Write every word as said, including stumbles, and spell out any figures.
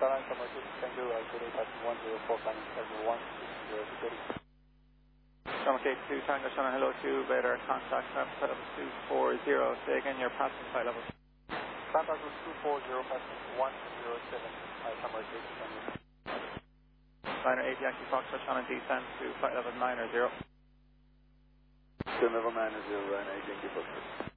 Starline Summer two, Tango, uh, Good eight, passing one zero four, climbing schedule one six zero two. Summer K two, Tango, Shannon, hello to radar contact, flight level two four zero. Say again your passing flight level. Contact was two four zero, passing one zero seven, uh, Summer K two, Tango. Liner eight, Yankee Foxtrot, Shannon, descend to flight level nine or zero. To level nine or zero, Liner eight, Yankee Foxtrot.